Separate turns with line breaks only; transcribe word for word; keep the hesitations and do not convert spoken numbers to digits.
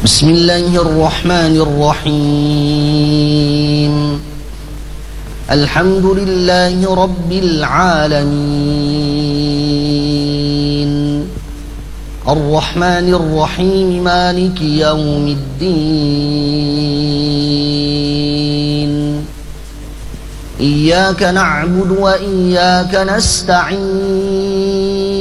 بسم الله الرحمن الرحيم. الحمد لله رب العالمين، الرحمن الرحيم، مالك يوم الدين. إياك نعبد وإياك نستعين،